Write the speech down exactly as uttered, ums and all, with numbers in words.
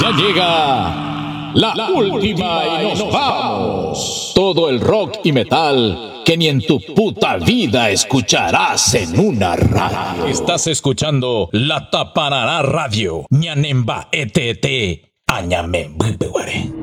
Ya llega la última y nos vamos. Todo el rock y metal que ni en tu puta vida escucharás en una radio. Estás escuchando La Taparara Radio. Ñanemba etete. Añame,